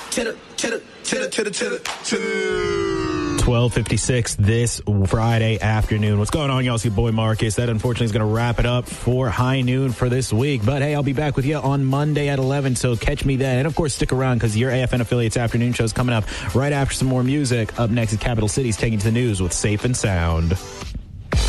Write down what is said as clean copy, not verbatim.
12:56 this Friday afternoon. What's going on, y'all? It's your boy Marcus. That unfortunately is going to wrap it up for High Noon for this week. But hey, I'll be back with you on Monday at 11, so catch me then. And of course, stick around because your AFN Affiliates afternoon show is coming up right after some more music. Up next is Capital Cities taking to the news with Safe and Sound.